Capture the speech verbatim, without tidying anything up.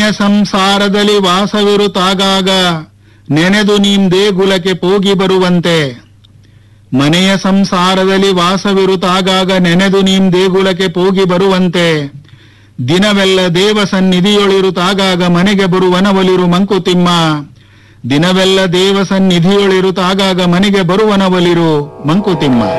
ಸಂಸಾರದಲ್ಲಿ ವಾಸವಿರುತ್ತಾಗಾಗ ನೆನೆದು ನೀಂ ದೇಗುಲಕ್ಕೆ ಪೋಗಿ ಬರುವಂತೆ. ಮನೆಯ ಸಂಸಾರದಲ್ಲಿ ವಾಸವಿರುತ್ತಾಗಾಗ ನೆನೆದು ನೀಂ ದೇಗುಲಕ್ಕೆ ಪೋಗಿ ಬರುವಂತೆ. ದಿನವೆಲ್ಲ ದೇವ ಸನ್ನಿಧಿಯೊಳಿರುತ್ತಾಗಾಗ ಮನೆಗೆ ಬರುವನವಲಿರು ಮಂಕುತಿಮ್ಮ. ದಿನವೆಲ್ಲ ದೇವ ಸನ್ನಿಧಿಯೊಳಿರುತ್ತಾಗಾಗ ಮನೆಗೆ ಬರುವನವಲಿರು ಮಂಕುತಿಮ್ಮ.